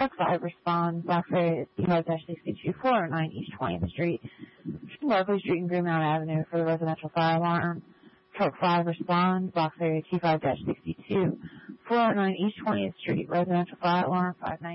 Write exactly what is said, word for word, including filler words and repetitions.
Truck five, respond. Box area T five sixty-two, four oh nine East twentieth Street. Barclay Street and Greenmount Avenue for the residential fire alarm. Truck five, respond. Box area T five sixty-two, four oh nine East twentieth Street, residential fire alarm, five ninety.